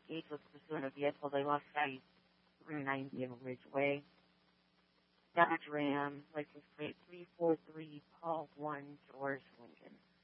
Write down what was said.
8 was pursuing a vehicle. They lost sight. 390 of Ridgeway. Dodge Ram, license plate 343 Paul 1 George Lincoln.